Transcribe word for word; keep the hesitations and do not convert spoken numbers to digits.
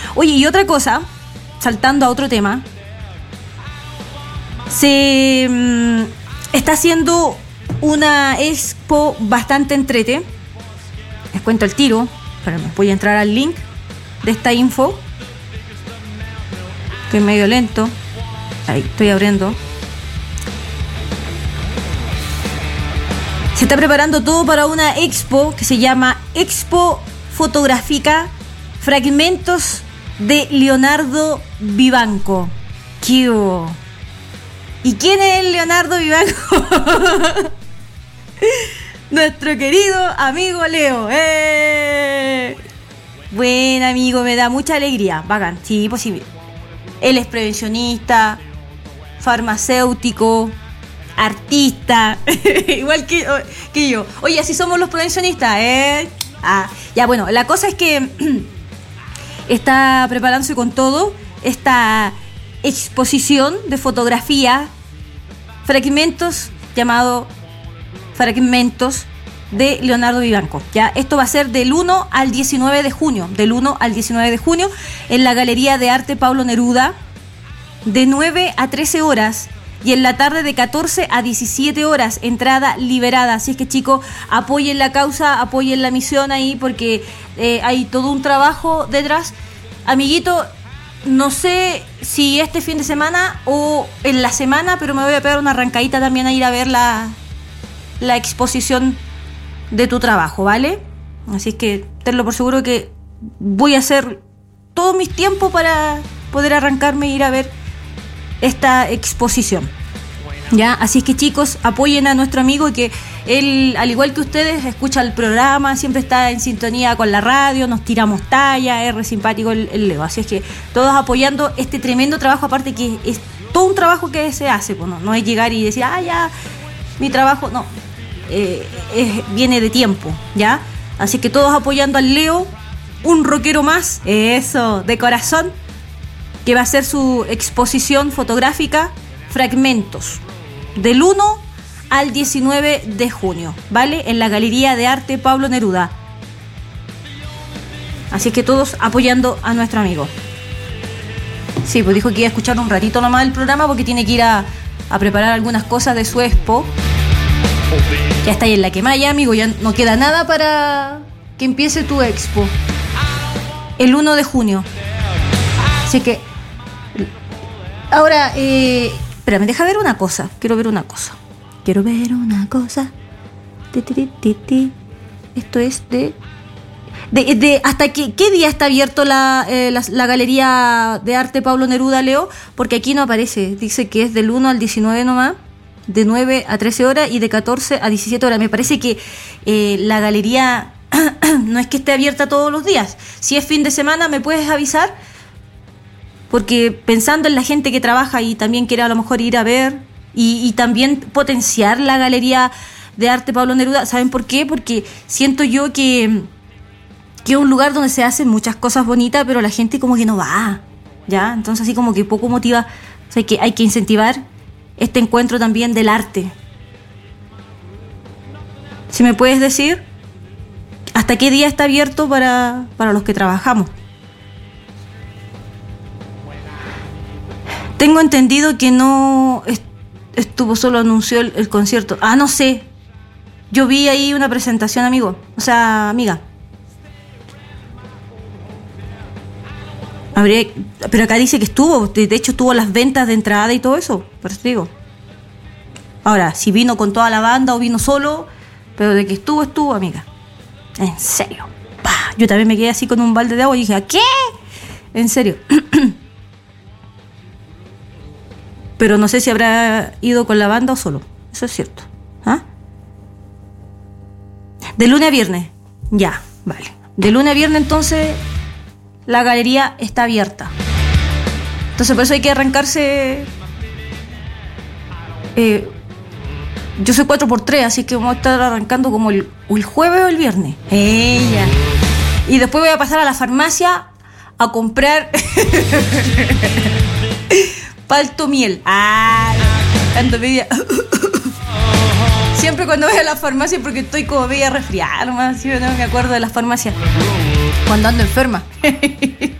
Oye, y otra cosa, saltando a otro tema, se mmm, está haciendo una expo bastante entrete. Les cuento el tiro. Espérame, voy a entrar al link de esta info, que es medio lento. Ahí, estoy abriendo. Se está preparando todo para una expo que se llama Expo Fotográfica Fragmentos de Leonardo Vivanco. ¿Qué hubo? ¿Y quién es el Leonardo Vivanco? Nuestro querido amigo Leo. ¡Eh! Buen amigo, me da mucha alegría. Bacán, sí, posible. Él es prevencionista, farmacéutico, artista, igual que, que yo. Oye, así somos los prevencionistas, ¿eh? Ah, ya, bueno, la cosa es que está preparándose con todo esta exposición de fotografía, fragmentos, llamado Fragmentos de Leonardo Vivanco. Ya, esto va a ser del uno al diecinueve de junio, del uno al diecinueve de junio, en la Galería de Arte Pablo Neruda, de nueve a trece horas, y en la tarde de catorce a diecisiete horas, entrada liberada. Así es que, chicos, apoyen la causa, apoyen la misión ahí, porque eh, hay todo un trabajo detrás. Amiguito, no sé si este fin de semana o en la semana, pero me voy a pegar una arrancadita también a ir a ver la, la exposición de tu trabajo, ¿vale? Así es que tenlo por seguro que voy a hacer todos mis tiempos para poder arrancarme e ir a ver esta exposición. Ya, así es que, chicos, apoyen a nuestro amigo, y que él, al igual que ustedes, escucha el programa, siempre está en sintonía con la radio, nos tiramos talla, es re simpático el, el Leo. Así es que todos apoyando este tremendo trabajo, aparte que es todo un trabajo que se hace, pues no, no es llegar y decir, ah, ya, mi trabajo, no, eh, es, viene de tiempo, ¿ya? Así que todos apoyando al Leo, un rockero más, eso, de corazón, que va a hacer su exposición fotográfica Fragmentos, del uno al diecinueve de junio, ¿vale? En la Galería de Arte Pablo Neruda. Así que todos apoyando a nuestro amigo. Sí, pues dijo que iba a escuchar un ratito nomás el programa, porque tiene que ir a, a preparar algunas cosas de su expo. Ya está ahí en la quemada ya, amigo, ya no queda nada para que empiece tu expo el uno de junio. Así que ahora, eh, espérame, deja ver una cosa. Quiero ver una cosa. Quiero ver una cosa. Ti, ti, ti, ti. Esto es de... de, de ¿Hasta qué, qué día está abierto la, eh, la, la Galería de Arte Pablo Neruda, Leo? Porque aquí no aparece. Dice que es del uno al diecinueve nomás. De nueve a trece horas y de catorce a diecisiete horas. Me parece que eh, la galería no es que esté abierta todos los días. Si es fin de semana, ¿me puedes avisar? Porque pensando en la gente que trabaja y también quiere a lo mejor ir a ver y, y también potenciar la Galería de Arte Pablo Neruda. ¿Saben por qué? Porque siento yo que, que es un lugar donde se hacen muchas cosas bonitas, pero la gente como que no va, ¿ya? Entonces así como que poco motiva. O sea, que hay que incentivar este encuentro también del arte. Si me puedes decir hasta qué día está abierto para, para los que trabajamos. Tengo entendido que no estuvo, solo anunció el, el concierto. Ah, no sé. Yo vi ahí una presentación, amigo. O sea, amiga. Habría, pero acá dice que estuvo. De hecho, tuvo las ventas de entrada y todo eso. Por eso te digo. Ahora, si vino con toda la banda o vino solo, pero de que estuvo, estuvo, amiga. En serio. Bah, yo también me quedé así con un balde de agua y dije, ¿a qué? En serio. Pero no sé si habrá ido con la banda o solo. Eso es cierto. ¿Ah? De lunes a viernes. Ya, vale. De lunes a viernes, entonces, la galería está abierta. Entonces, por eso hay que arrancarse. Eh, yo soy cuatro por tres, así que vamos a estar arrancando como el, el jueves o el viernes. Ella. Y después voy a pasar a la farmacia a comprar palto miel. Ay, cuando media. Siempre cuando voy a la farmacia, porque estoy como media resfriada nomás, ¿sí o no? Me acuerdo de las farmacias cuando ando enferma.